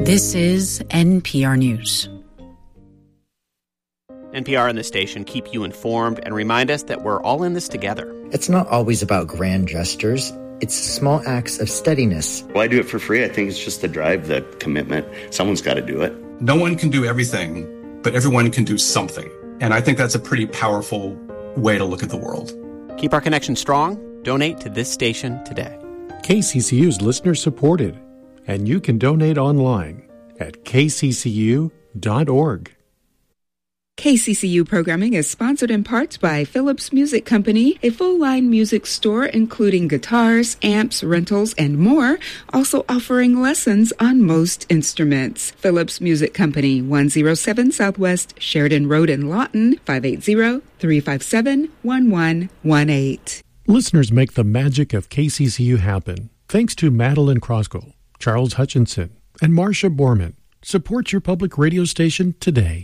This is NPR News. NPR and the station keep you informed and remind us that we're all in this together. It's not always about grand gestures. It's small acts of steadiness. Well, I do it for free. I think it's just the drive, the commitment. Someone's got to do it. No one can do everything, but everyone can do something. And I think that's a pretty powerful way to look at the world. Keep our connection strong. Donate to this station today. KCCU is listener supported, and you can donate online at kccu.org. KCCU programming is sponsored in part by Philips Music Company, a full-line music store including guitars, amps, rentals, and more, also offering lessons on most instruments. Philips Music Company, 107 Southwest Sheridan Road in Lawton, 580-357-1118. Listeners make the magic of KCCU happen. Thanks to Madeline Croskell, Charles Hutchinson, and Marcia Borman. Support your public radio station today.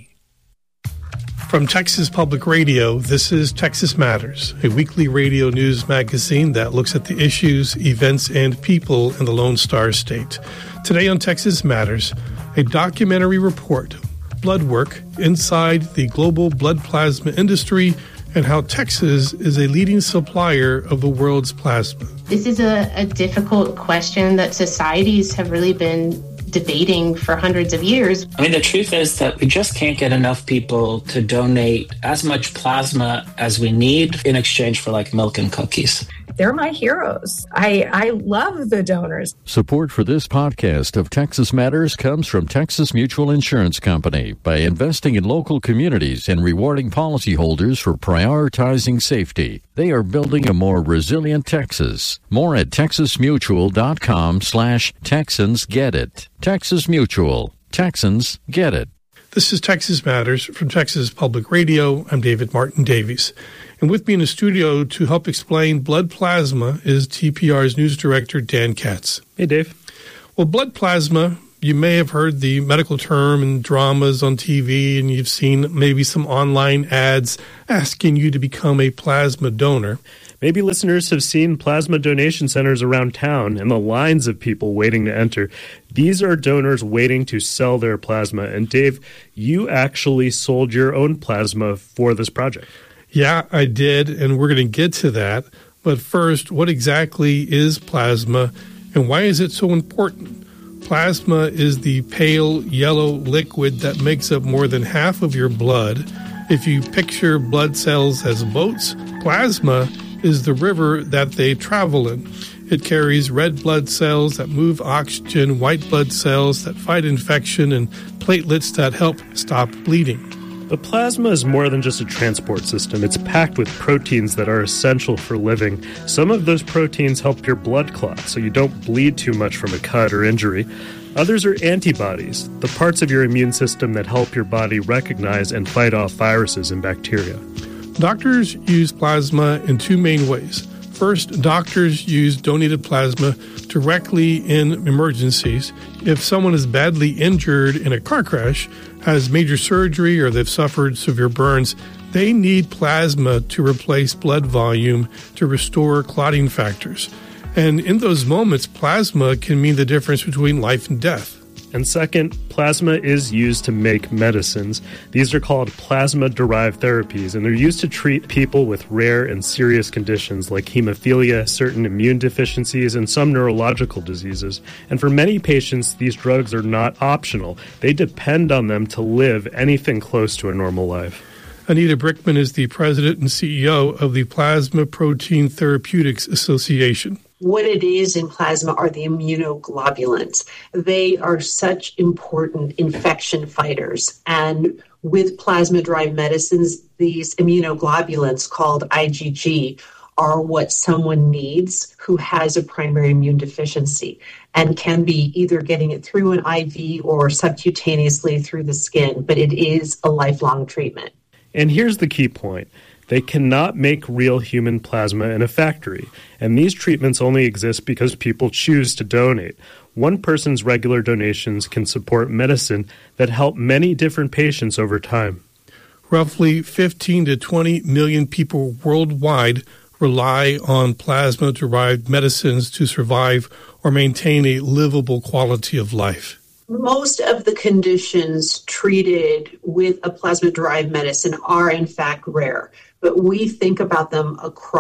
From Texas Public Radio, this is Texas Matters, a weekly radio news magazine that looks at the issues, events, and people in the Lone Star State. Today on Texas Matters, a documentary report, Blood Work Inside the Global Blood Plasma Industry, and how Texas is a leading supplier of the world's plasma. This is a difficult question that societies have really been debating for hundreds of years. I mean, the truth is that we just can't get enough people to donate as much plasma as we need in exchange for like milk and cookies. They're my heroes. I love the donors. Support for this podcast of Texas Matters comes from Texas Mutual Insurance Company by investing in local communities and rewarding policyholders for prioritizing safety. They are building a more resilient Texas. More at texasmutual.com/Texans get it. Texas Mutual. Texans get it. This is Texas Matters from Texas Public Radio. I'm David Martin Davies. And with me in the studio to help explain blood plasma is TPR's news director, Dan Katz. Hey, Dave. Well, blood plasma, you may have heard the medical term in dramas on TV, and you've seen maybe some online ads asking you to become a plasma donor. Maybe listeners have seen plasma donation centers around town and the lines of people waiting to enter. These are donors waiting to sell their plasma. And Dave, you actually sold your own plasma for this project. Yeah, I did, and we're going to get to that. But first, what exactly is plasma, and why is it so important? Plasma is the pale yellow liquid that makes up more than half of your blood. If you picture blood cells as boats, plasma is the river that they travel in. It carries red blood cells that move oxygen, white blood cells that fight infection, and platelets that help stop bleeding. But plasma is more than just a transport system. It's packed with proteins that are essential for living. Some of those proteins help your blood clot so you don't bleed too much from a cut or injury. Others are antibodies, the parts of your immune system that help your body recognize and fight off viruses and bacteria. Doctors use plasma in two main ways. First, doctors use donated plasma directly in emergencies. If someone is badly injured in a car crash, has major surgery, or they've suffered severe burns, they need plasma to replace blood volume to restore clotting factors. And in those moments, plasma can mean the difference between life and death. And second, plasma is used to make medicines. These are called plasma-derived therapies, and they're used to treat people with rare and serious conditions like hemophilia, certain immune deficiencies, and some neurological diseases. And for many patients, these drugs are not optional. They depend on them to live anything close to a normal life. Anita Brickman is the president and CEO of the Plasma Protein Therapeutics Association. What it is in plasma are the immunoglobulins. They are such important infection fighters. And with plasma-derived medicines, these immunoglobulins called IgG are what someone needs who has a primary immune deficiency and can be either getting it through an IV or subcutaneously through the skin, but it is a lifelong treatment. And here's the key point. They cannot make real human plasma in a factory, and these treatments only exist because people choose to donate. One person's regular donations can support medicine that help many different patients over time. Roughly 15 to 20 million people worldwide rely on plasma-derived medicines to survive or maintain a livable quality of life. Most of the conditions treated with a plasma-derived medicine are, in fact, rare. But we think about them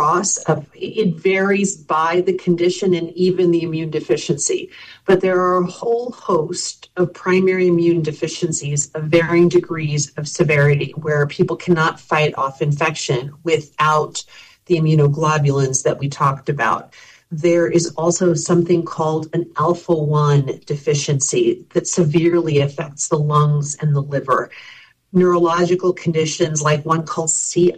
it varies by the condition and even the immune deficiency. But there are a whole host of primary immune deficiencies of varying degrees of severity where people cannot fight off infection without the immunoglobulins that we talked about. There is also something called an alpha-1 deficiency that severely affects the lungs and the liver. Neurological conditions like one called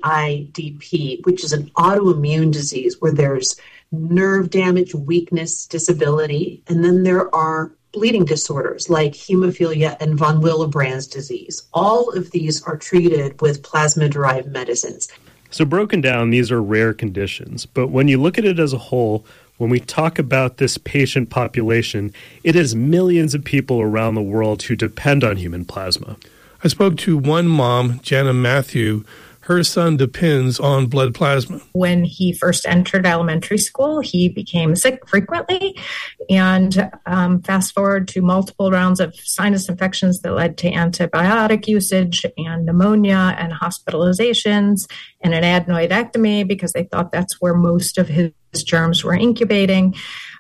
CIDP, which is an autoimmune disease where there's nerve damage, weakness, disability. And then there are bleeding disorders like hemophilia and von Willebrand's disease. All of these are treated with plasma-derived medicines. So broken down, these are rare conditions. But when you look at it as a whole, when we talk about this patient population, it is millions of people around the world who depend on human plasma. I spoke to one mom, Jana Matthew. Her son depends on blood plasma. When he first entered elementary school, he became sick frequently. And fast forward to multiple rounds of sinus infections that led to antibiotic usage and pneumonia and hospitalizations and an adenoidectomy because they thought that's where most of his germs were incubating.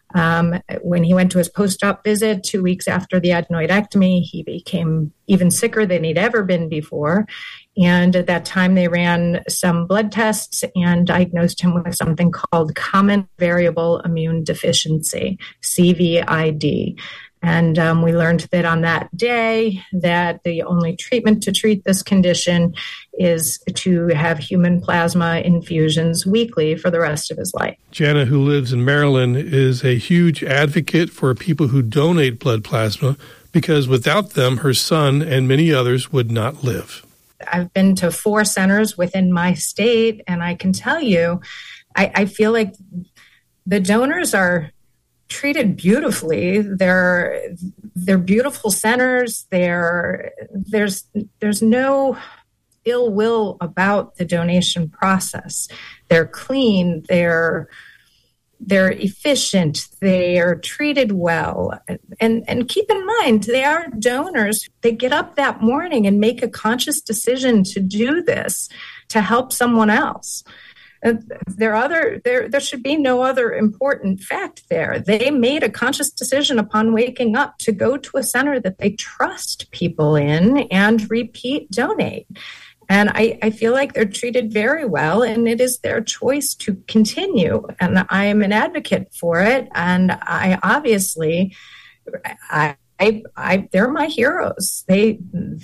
When he went to his post-op visit 2 weeks after the adenoidectomy, he became even sicker than he'd ever been before. And at that time, they ran some blood tests and diagnosed him with something called common variable immune deficiency, CVID. And we learned that on that day that the only treatment to treat this condition is to have human plasma infusions weekly for the rest of his life. Jana, who lives in Maryland, is a huge advocate for people who donate blood plasma because without them, her son and many others would not live. I've been to 4 centers within my state, and I can tell you, I feel like the donors are treated beautifully. They're beautiful centers. There's no ill will about the donation process. They're clean. They're efficient. They are treated well. And keep in mind, they are donors. They get up that morning and make a conscious decision to do this to help someone else. There should be no other important fact there. They made a conscious decision upon waking up to go to a center that they trust people in and repeat donate. And I feel like they're treated very well, and it is their choice to continue. And I am an advocate for it. And I obviously, they're my heroes. I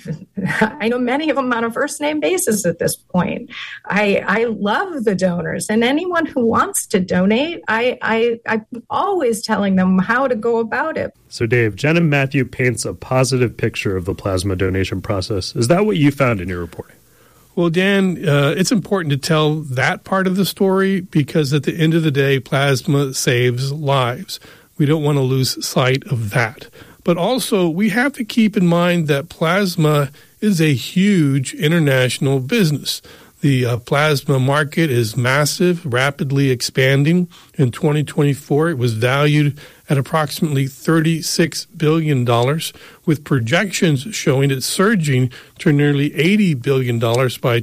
know many of them on a first name basis at this point. I love the donors, and anyone who wants to donate, I'm always telling them how to go about it. So Dave, Jana Matthew paints a positive picture of the plasma donation process. Is that what you found in your reporting? Well, Dan, it's important to tell that part of the story because at the end of the day, plasma saves lives. We don't want to lose sight of that. But also, we have to keep in mind that plasma is a huge international business. The plasma market is massive, rapidly expanding. In 2024, it was valued at approximately $36 billion, with projections showing it surging to nearly $80 billion by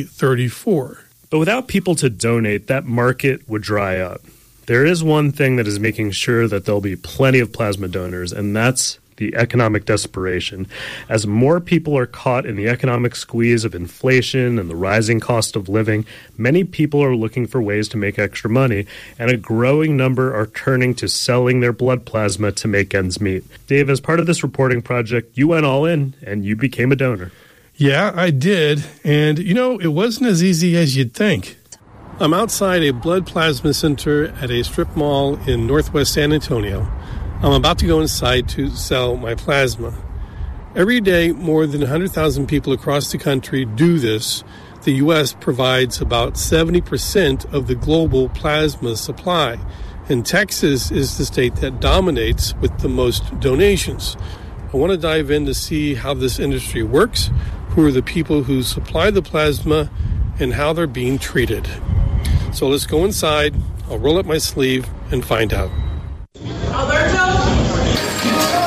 2034. But without people to donate, that market would dry up. There is one thing that is making sure that there'll be plenty of plasma donors, and that's the economic desperation. As more people are caught in the economic squeeze of inflation and the rising cost of living, many people are looking for ways to make extra money, and a growing number are turning to selling their blood plasma to make ends meet. Dave, as part of this reporting project, you went all in and you became a donor. Yeah, I did. And, it wasn't as easy as you'd think. I'm outside a blood plasma center at a strip mall in northwest San Antonio. I'm about to go inside to sell my plasma. Every day, more than 100,000 people across the country do this. The U.S. provides about 70% of the global plasma supply, and Texas is the state that dominates with the most donations. I want to dive in to see how this industry works, who are the people who supply the plasma, and how they're being treated. So let's go inside. I'll roll up my sleeve and find out.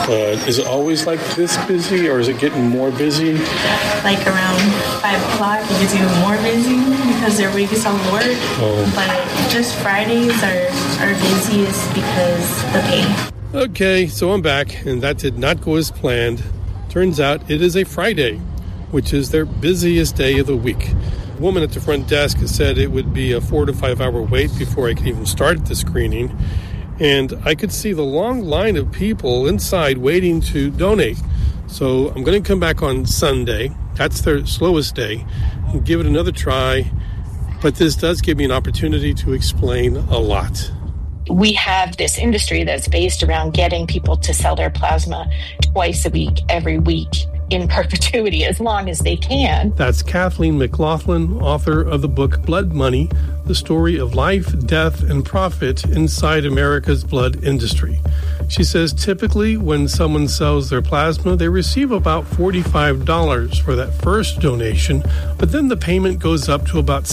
Is it always like this busy, or is it getting more busy? Like around 5 o'clock, it gets even more busy because everybody gets on work. Oh. But just Fridays are busiest because the pay. Okay, so I'm back, and that did not go as planned. Turns out it is a Friday, which is their busiest day of the week. A woman at the front desk said it would be a 4 to 5 hour wait before I could even start the screening. And I could see the long line of people inside waiting to donate. So I'm going to come back on Sunday. That's their slowest day. And give it another try. But this does give me an opportunity to explain a lot. We have this industry that's based around getting people to sell their plasma twice a week, every week, in perpetuity, as long as they can. That's Kathleen McLaughlin, author of the book Blood Money, the story of life, death, and profit inside America's blood industry. She says typically when someone sells their plasma, they receive about $45 for that first donation, but then the payment goes up to about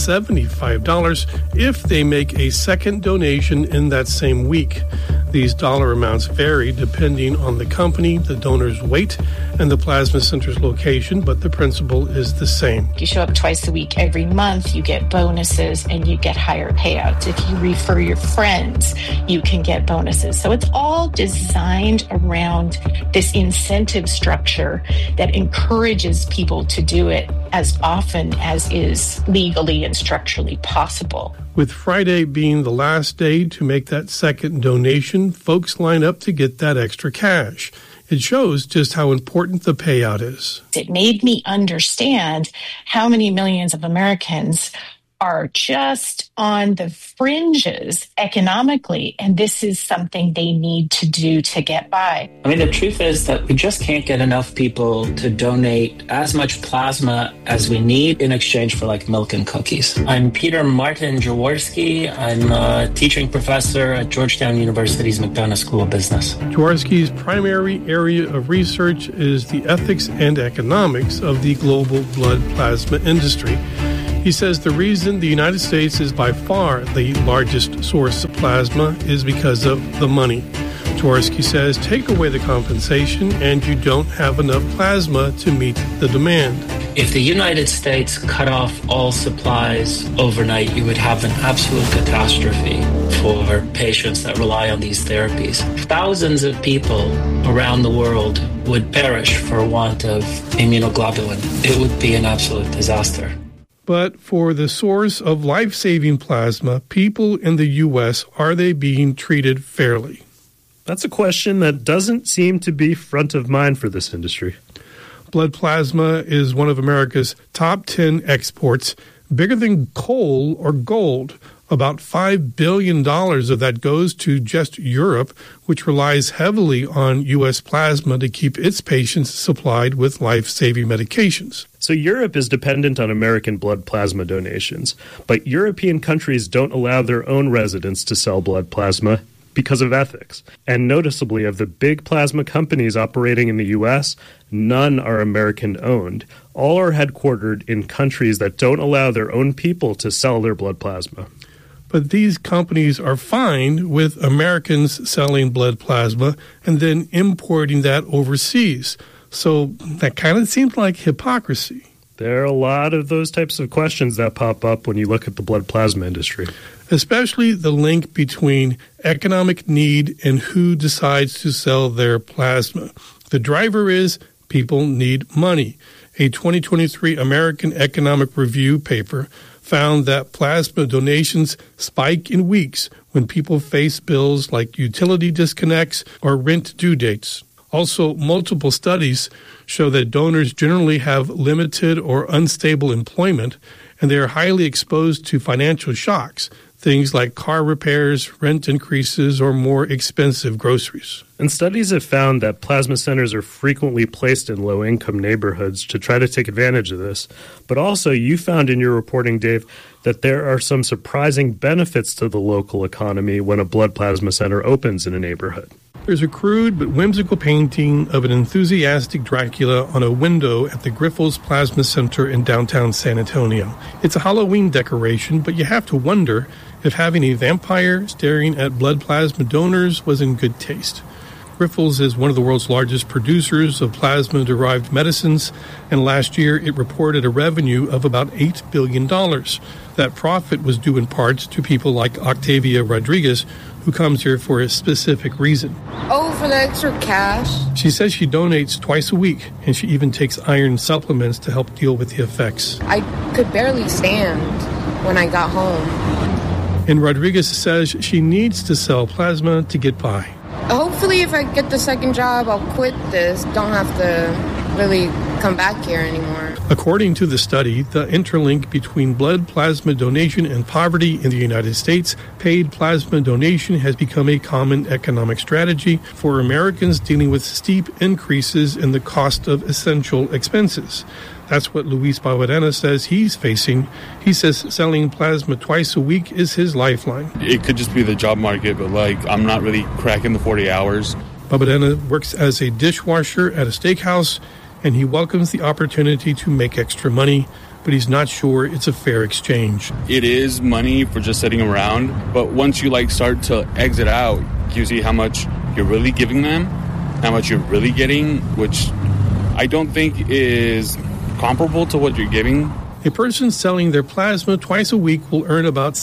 $75 if they make a second donation in that same week. These dollar amounts vary depending on the company, the donor's weight, and the plasma center's location, but the principle is the same. You show up twice a week every month, you get bonuses and you get higher payouts. If you refer your friends, you can get bonuses. So it's all designed around this incentive structure that encourages people to do it as often as is legally and structurally possible. With Friday being the last day to make that second donation, folks line up to get that extra cash. It shows just how important the payout is. It made me understand how many millions of Americans are just on the fringes economically, and this is something they need to do to get by. I mean, the truth is that we just can't get enough people to donate as much plasma as we need in exchange for like milk and cookies. I'm Peter Martin Jaworski. I'm a teaching professor at Georgetown University's McDonough School of Business. Jaworski's primary area of research is the ethics and economics of the global blood plasma industry. He says the reason the United States is by far the largest source of plasma is because of the money. Jaworski says take away the compensation and you don't have enough plasma to meet the demand. If the United States cut off all supplies overnight, you would have an absolute catastrophe for patients that rely on these therapies. Thousands of people around the world would perish for want of immunoglobulin. It would be an absolute disaster. But for the source of life-saving plasma, people in the U.S., are they being treated fairly? That's a question that doesn't seem to be front of mind for this industry. Blood plasma is one of America's top 10 exports, bigger than coal or gold. About $5 billion of that goes to just Europe, which relies heavily on U.S. plasma to keep its patients supplied with life-saving medications. So Europe is dependent on American blood plasma donations, but European countries don't allow their own residents to sell blood plasma because of ethics. And noticeably, of the big plasma companies operating in the U.S., none are American-owned. All are headquartered in countries that don't allow their own people to sell their blood plasma. But these companies are fine with Americans selling blood plasma and then importing that overseas. So that kind of seems like hypocrisy. There are a lot of those types of questions that pop up when you look at the blood plasma industry. Especially the link between economic need and who decides to sell their plasma. The driver is people need money. A 2023 American Economic Review paper found that plasma donations spike in weeks when people face bills like utility disconnects or rent due dates. Also, multiple studies show that donors generally have limited or unstable employment, and they are highly exposed to financial shocks, things like car repairs, rent increases, or more expensive groceries. And studies have found that plasma centers are frequently placed in low-income neighborhoods to try to take advantage of this. But also, you found in your reporting, Dave, that there are some surprising benefits to the local economy when a blood plasma center opens in a neighborhood. There's a crude but whimsical painting of an enthusiastic Dracula on a window at the Grifols Plasma Center in downtown San Antonio. It's a Halloween decoration, but you have to wonder if having a vampire staring at blood plasma donors was in good taste. Grifols is one of the world's largest producers of plasma-derived medicines, and last year it reported a revenue of about $8 billion. That profit was due in part to people like Octavia Rodriguez, who comes here for a specific reason. Oh, for the extra cash? She says she donates twice a week, and she even takes iron supplements to help deal with the effects. I could barely stand when I got home. And Rodriguez says she needs to sell plasma to get by. Hopefully, if I get the second job, I'll quit this. Don't have to really come back here anymore. According to the study, the interlink between blood plasma donation and poverty in the United States, paid plasma donation has become a common economic strategy for Americans dealing with steep increases in the cost of essential expenses. That's what Luis Barberena says he's facing. He says selling plasma twice a week is his lifeline. It could just be the job market, but I'm not really cracking the 40 hours. Barberena works as a dishwasher at a steakhouse, and he welcomes the opportunity to make extra money, but he's not sure it's a fair exchange. It is money for just sitting around, but once you start to exit out, you see how much you're really giving them, how much you're really getting, which I don't think is comparable to what you're giving. A person selling their plasma twice a week will earn about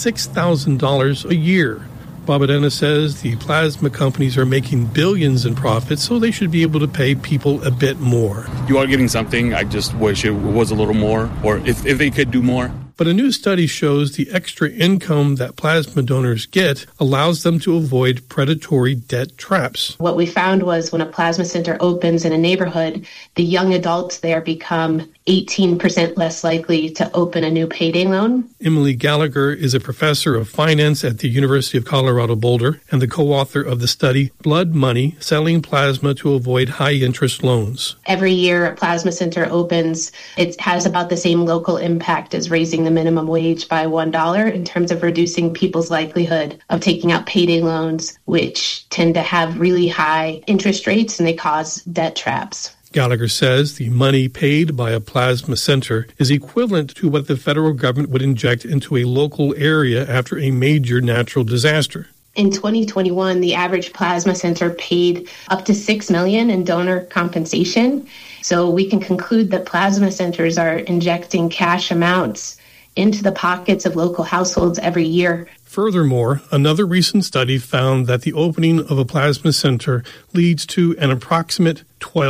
$6,000 a year. Barberena says the plasma companies are making billions in profits, so they should be able to pay people a bit more. You are getting something. I just wish it was a little more, or if they could do more. But a new study shows the extra income that plasma donors get allows them to avoid predatory debt traps. What we found was when a plasma center opens in a neighborhood, the young adults there become 18% less likely to open a new payday loan. Emily Gallagher is a professor of finance at the University of Colorado Boulder and the co-author of the study, Blood Money, Selling Plasma to Avoid High-Interest Loans. Every year a plasma center opens, it has about the same local impact as raising the minimum wage by $1 in terms of reducing people's likelihood of taking out payday loans, which tend to have really high interest rates and they cause debt traps. Gallagher says the money paid by a plasma center is equivalent to what the federal government would inject into a local area after a major natural disaster. In 2021, the average plasma center paid up to $6 million in donor compensation. So we can conclude that plasma centers are injecting cash amounts into the pockets of local households every year. Furthermore, another recent study found that the opening of a plasma center leads to an approximate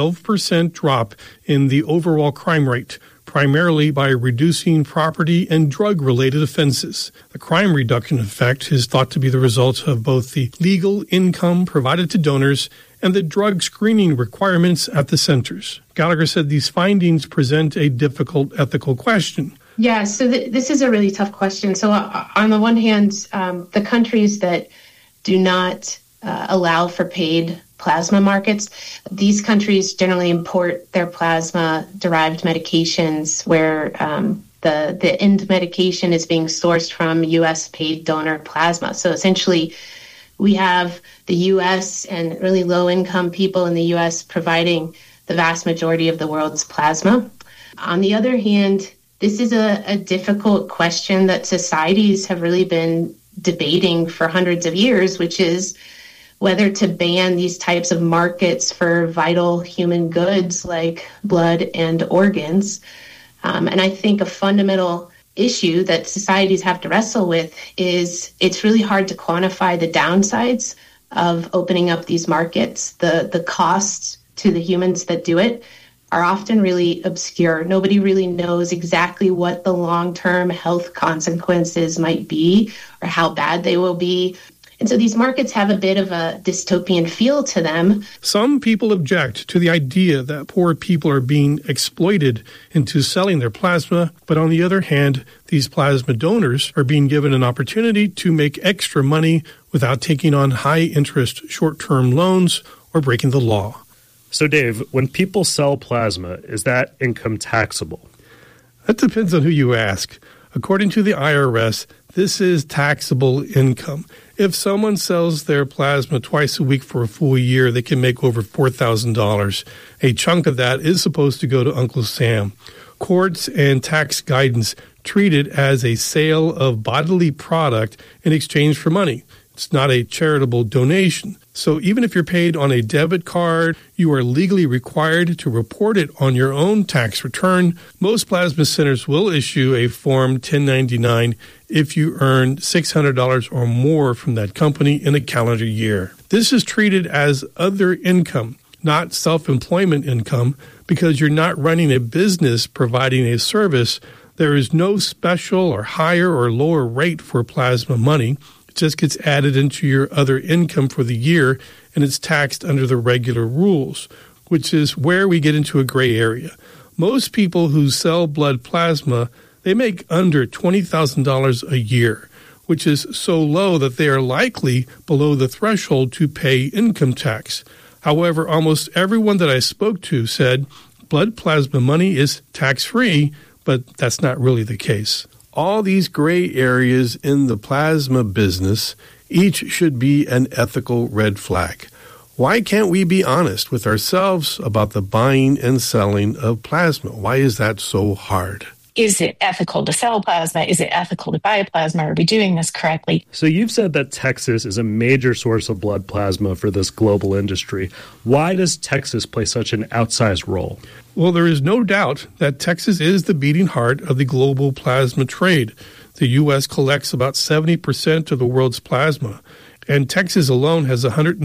12% drop in the overall crime rate, primarily by reducing property and drug-related offenses. The crime reduction effect is thought to be the result of both the legal income provided to donors and the drug screening requirements at the centers. Gallagher said these findings present a difficult ethical question. Yeah, so this is a really tough question. So on the one hand, the countries that do not allow for paid plasma markets, these countries generally import their plasma-derived medications where the end medication is being sourced from U.S. paid donor plasma. So essentially, we have the U.S. and really low-income people in the U.S. providing the vast majority of the world's plasma. On the other hand, this is a difficult question that societies have really been debating for hundreds of years, which is whether to ban these types of markets for vital human goods like blood and organs. And I think a fundamental issue that societies have to wrestle with is it's really hard to quantify the downsides of opening up these markets. The costs to the humans that do it are often really obscure. Nobody really knows exactly what the long-term health consequences might be or how bad they will be. And so these markets have a bit of a dystopian feel to them. Some people object to the idea that poor people are being exploited into selling their plasma, but on the other hand, these plasma donors are being given an opportunity to make extra money without taking on high-interest short-term loans or breaking the law. So, Dave, when people sell plasma, is that income taxable? That depends on who you ask. According to the IRS, this is taxable income. If someone sells their plasma twice a week for a full year, they can make over $4,000. A chunk of that is supposed to go to Uncle Sam. Courts and tax guidance treat it as a sale of bodily product in exchange for money. It's not a charitable donation. So even if you're paid on a debit card, you are legally required to report it on your own tax return. Most plasma centers will issue a Form 1099 if you earn $600 or more from that company in a calendar year. This is treated as other income, not self-employment income, because you're not running a business providing a service. There is no special or higher or lower rate for plasma money. It just gets added into your other income for the year, and it's taxed under the regular rules, which is where we get into a gray area. Most people who sell blood plasma, they make under $20,000 a year, which is so low that they are likely below the threshold to pay income tax. However, almost everyone that I spoke to said blood plasma money is tax-free, but that's not really the case. All these gray areas in the plasma business, each should be an ethical red flag. Why can't we be honest with ourselves about the buying and selling of plasma? Why is that so hard? Is it ethical to sell plasma? Is it ethical to buy plasma? Are we doing this correctly? So you've said that Texas is a major source of blood plasma for this global industry. Why does Texas play such an outsized role? Well, there is no doubt that Texas is the beating heart of the global plasma trade. The U.S. collects about 70% of the world's plasma, and Texas alone has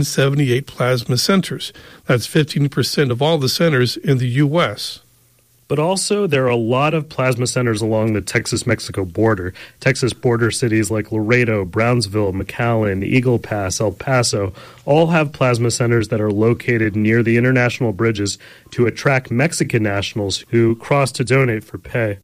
178 plasma centers. That's 15% of all the centers in the U.S. But also, there are a lot of plasma centers along the Texas-Mexico border. Texas border cities like Laredo, Brownsville, McAllen, Eagle Pass, El Paso all have plasma centers that are located near the international bridges to attract Mexican nationals who cross to donate for pay.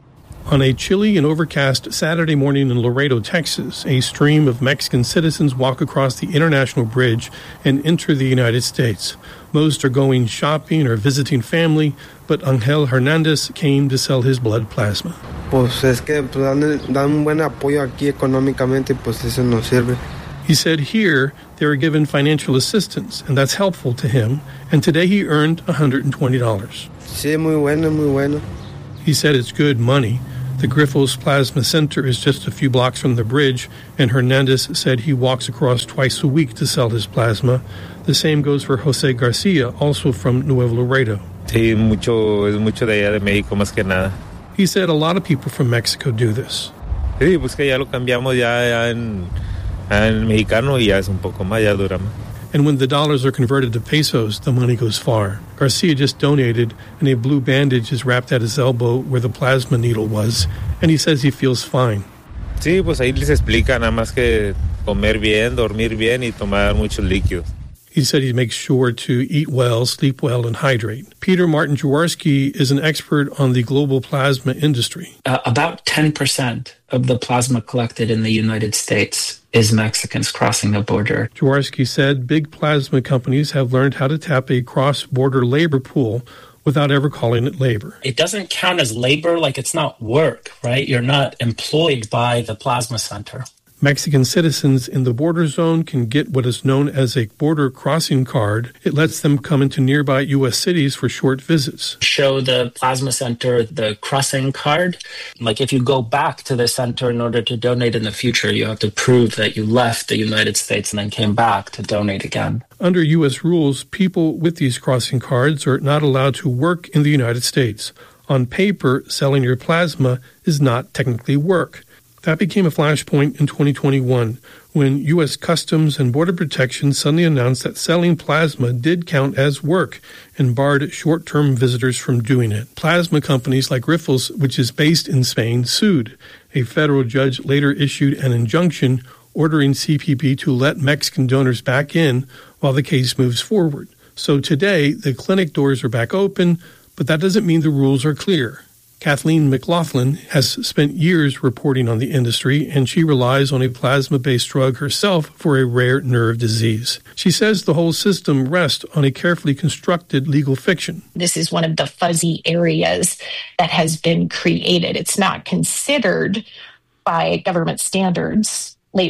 On a chilly and overcast Saturday morning in Laredo, Texas, a stream of Mexican citizens walk across the international bridge and enter the United States. Most are going shopping or visiting family, but Angel Hernandez came to sell his blood plasma. Pues es que dan un buen apoyo aquí económicamente, pues eso nos sirve. He said here they were given financial assistance, and that's helpful to him, and today he earned $120. Sí, muy bueno, muy bueno. He said it's good money. The Grifols Plasma Center is just a few blocks from the bridge, and Hernandez said he walks across twice a week to sell his plasma. The same goes for Jose Garcia, also from Nuevo Laredo. Sí, es mucho de allá de México más que nada. He said a lot of people from Mexico do this. Sí, pues que ya lo cambiamos ya en mexicano y ya es un poco más, ya dura más. And when the dollars are converted to pesos, the money goes far. Garcia just donated, and a blue bandage is wrapped at his elbow where the plasma needle was, and he says he feels fine. Sí, pues ahí les explica nada más que comer bien, dormir bien y tomar muchos líquidos. He said he makes sure to eat well, sleep well, and hydrate. Peter Martin Jaworski is an expert on the global plasma industry. About 10% of the plasma collected in the United States is Mexicans crossing the border. Jaworski said big plasma companies have learned how to tap a cross-border labor pool without ever calling it labor. It doesn't count as labor, like it's not work, right? You're not employed by the plasma center. Mexican citizens in the border zone can get what is known as a border crossing card. It lets them come into nearby U.S. cities for short visits. Show the plasma center the crossing card. Like if you go back to the center in order to donate in the future, you have to prove that you left the United States and then came back to donate again. Under U.S. rules, people with these crossing cards are not allowed to work in the United States. On paper, selling your plasma is not technically work. That became a flashpoint in 2021 when U.S. Customs and Border Protection suddenly announced that selling plasma did count as work and barred short-term visitors from doing it. Plasma companies like Grifols, which is based in Spain, sued. A federal judge later issued an injunction ordering CPP to let Mexican donors back in while the case moves forward. So today, the clinic doors are back open, but that doesn't mean the rules are clear. Kathleen McLaughlin has spent years reporting on the industry, and she relies on a plasma-based drug herself for a rare nerve disease. She says the whole system rests on a carefully constructed legal fiction. This is one of the fuzzy areas that has been created. It's not considered by government standards labor.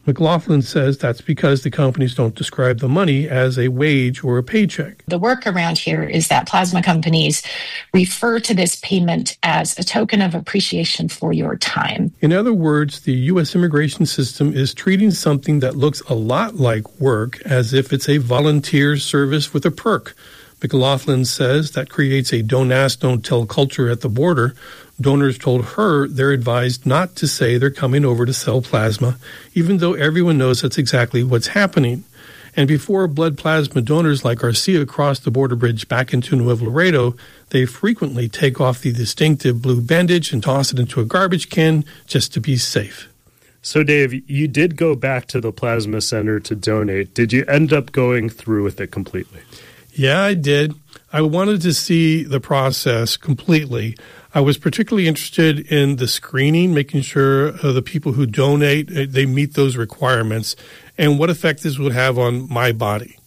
McLaughlin says that's because the companies don't describe the money as a wage or a paycheck. The workaround here is that plasma companies refer to this payment as a token of appreciation for your time. In other words, the U.S. immigration system is treating something that looks a lot like work as if it's a volunteer service with a perk. McLaughlin says that creates a don't ask, don't tell culture at the border. Donors told her they're advised not to say they're coming over to sell plasma, even though everyone knows that's exactly what's happening. And before blood plasma donors like Garcia cross the border bridge back into Nuevo Laredo, they frequently take off the distinctive blue bandage and toss it into a garbage can just to be safe. So, Dave, you did go back to the plasma center to donate. Did you end up going through with it completely? Yeah, I did. I wanted to see the process completely. I was particularly interested in the screening, making sure the people who donate, they meet those requirements, and what effect this would have on my body.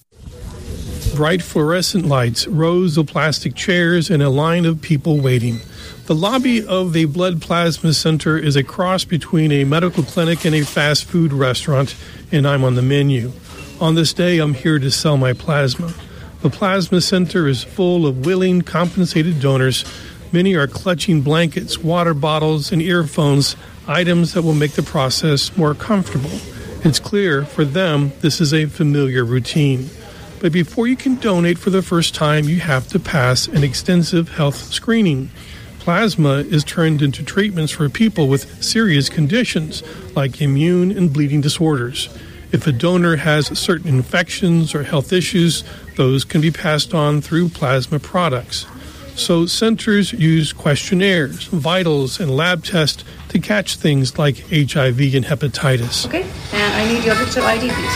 Bright fluorescent lights, rows of plastic chairs, and a line of people waiting. The lobby of the Blood Plasma Center is a cross between a medical clinic and a fast food restaurant, and I'm on the menu. On this day, I'm here to sell my plasma. The Plasma Center is full of willing, compensated donors. Many are clutching blankets, water bottles, and earphones, items that will make the process more comfortable. It's clear, for them, this is a familiar routine. But before you can donate for the first time, you have to pass an extensive health screening. Plasma is turned into treatments for people with serious conditions, like immune and bleeding disorders. If a donor has certain infections or health issues, those can be passed on through plasma products. So centers use questionnaires, vitals, and lab tests to catch things like HIV and hepatitis. Okay, and I need your digital ID, please.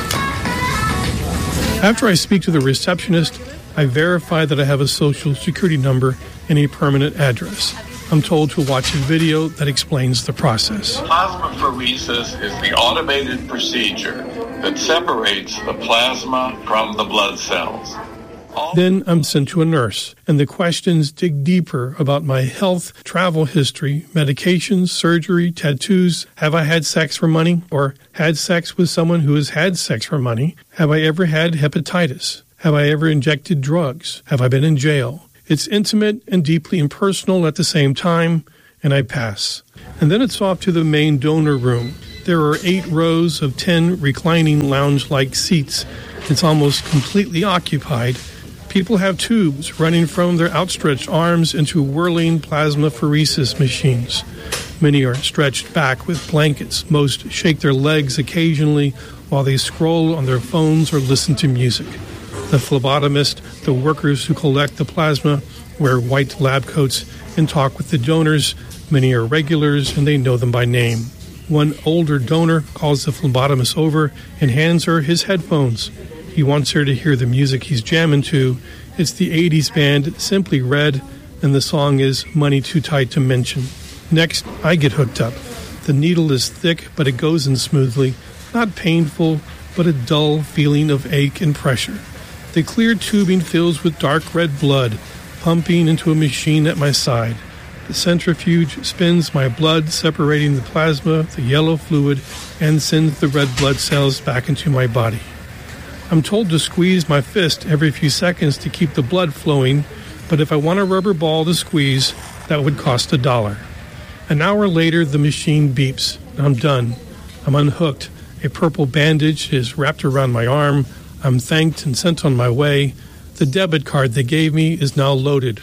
After I speak to the receptionist, I verify that I have a social security number and a permanent address. I'm told to watch a video that explains the process. Plasmapheresis is the automated procedure that separates the plasma from the blood cells. Then I'm sent to a nurse, and the questions dig deeper about my health, travel history, medications, surgery, tattoos. Have I had sex for money? Or had sex with someone who has had sex for money? Have I ever had hepatitis? Have I ever injected drugs? Have I been in jail? It's intimate and deeply impersonal at the same time, and I pass. And then it's off to the main donor room. There are 8 rows of 10 reclining lounge-like seats. It's almost completely occupied. People have tubes running from their outstretched arms into whirling plasmapheresis machines. Many are stretched back with blankets. Most shake their legs occasionally while they scroll on their phones or listen to music. The phlebotomist, the workers who collect the plasma, wear white lab coats and talk with the donors. Many are regulars, and they know them by name. One older donor calls the phlebotomist over and hands her his headphones. He wants her to hear the music he's jamming to. It's the 80s band Simply Red, and the song is Money Too Tight to Mention. Next, I get hooked up. The needle is thick, but it goes in smoothly. Not painful, but a dull feeling of ache and pressure. The clear tubing fills with dark red blood, pumping into a machine at my side. The centrifuge spins my blood, separating the plasma, the yellow fluid, and sends the red blood cells back into my body. I'm told to squeeze my fist every few seconds to keep the blood flowing, but if I want a rubber ball to squeeze, that would cost $1. An hour later, the machine beeps. I'm done. I'm unhooked. A purple bandage is wrapped around my arm. I'm thanked and sent on my way. The debit card they gave me is now loaded,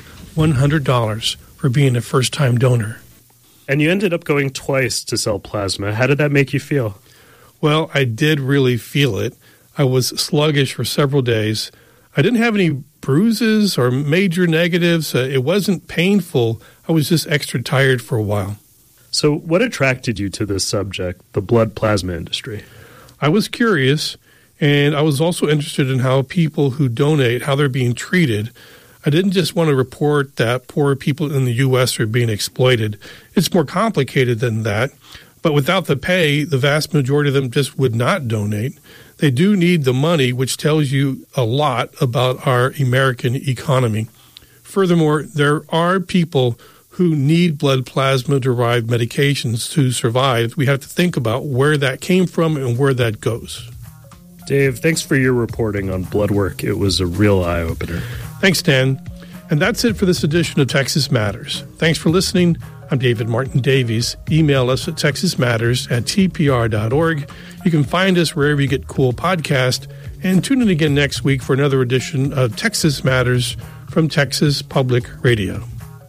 $100 for being a first-time donor. And you ended up going twice to sell plasma. How did that make you feel? Well, I did really feel it. I was sluggish for several days. I didn't have any bruises or major negatives. It wasn't painful. I was just extra tired for a while. So what attracted you to this subject, the blood plasma industry? I was curious. And I was also interested in how people who donate, how they're being treated. I didn't just want to report that poor people in the U.S. are being exploited. It's more complicated than that. But without the pay, the vast majority of them just would not donate. They do need the money, which tells you a lot about our American economy. Furthermore, there are people who need blood plasma-derived medications to survive. We have to think about where that came from and where that goes. Dave, thanks for your reporting on blood work. It was a real eye-opener. Thanks, Dan. And that's it for this edition of Texas Matters. Thanks for listening. I'm David Martin Davies. Email us at texasmatters@tpr.org. You can find us wherever you get cool podcasts. And tune in again next week for another edition of Texas Matters from Texas Public Radio.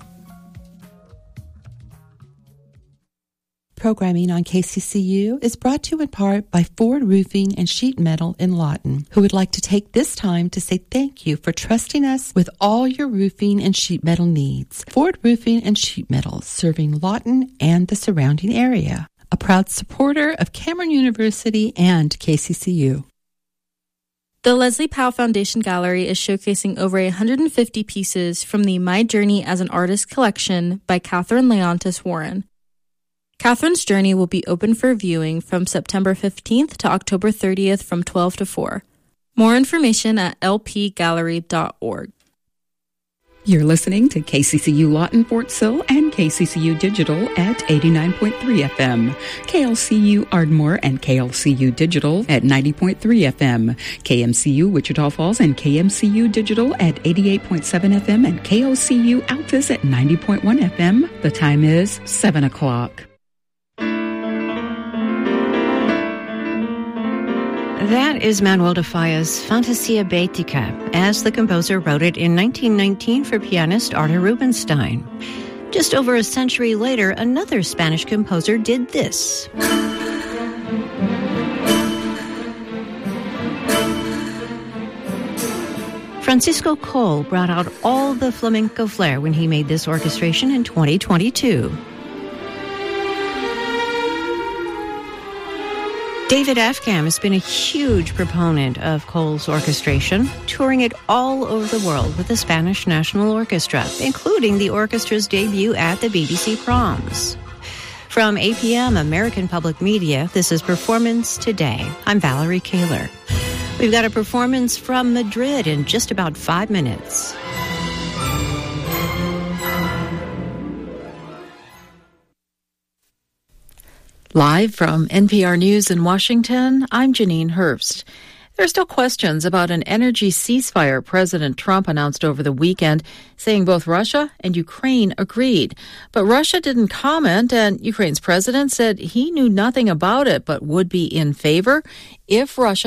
Programming on KCCU is brought to you in part by Ford Roofing and Sheet Metal in Lawton, who would like to take this time to say thank you for trusting us with all your roofing and sheet metal needs. Ford Roofing and Sheet Metal, serving Lawton and the surrounding area. A proud supporter of Cameron University and KCCU. The Leslie Powell Foundation Gallery is showcasing over 150 pieces from the My Journey as an Artist collection by Catherine Leontis Warren. Catherine's journey will be open for viewing from September 15th to October 30th from 12 to 4. More information at lpgallery.org. You're listening to KCCU Lawton Fort Sill and KCCU Digital at 89.3 FM, KLCU Ardmore and KLCU Digital at 90.3 FM, KMCU Wichita Falls and KMCU Digital at 88.7 FM, and KOCU Altus at 90.1 FM. The time is 7 o'clock. That is Manuel de Falla's Fantasia Beatica, as the composer wrote it in 1919 for pianist Arthur Rubinstein. Just over a century later, another Spanish composer did this. Francisco Coll brought out all the flamenco flair when he made this orchestration in 2022. David Afgham has been a huge proponent of Cole's orchestration, touring it all over the world with the Spanish National Orchestra, including the orchestra's debut at the BBC Proms. From APM American Public Media, this is Performance Today. I'm Valerie Kaler. We've got a performance from Madrid in just about 5 minutes. Live from NPR News in Washington, I'm Janine Herbst. There are still questions about an energy ceasefire President Trump announced over the weekend, saying both Russia and Ukraine agreed. But Russia didn't comment, and Ukraine's president said he knew nothing about it but would be in favor if Russia